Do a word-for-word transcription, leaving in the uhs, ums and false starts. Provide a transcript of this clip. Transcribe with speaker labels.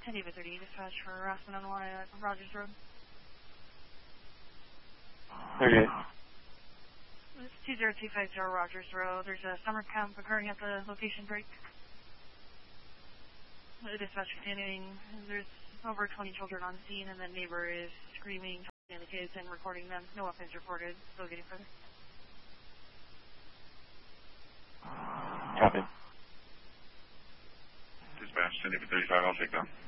Speaker 1: ten David thirty, dispatch for harassment on Rogers Road.
Speaker 2: Okay.
Speaker 1: It's two zero two five zero Rogers Road. There's a summer camp occurring at the location break. The dispatch continuing. There's over twenty children on scene, and the neighbor is screaming, talking to the kids, and recording them. No offense reported. Still getting further.
Speaker 2: Copy.
Speaker 3: Dispatch ten David thirty-five, I'll take them.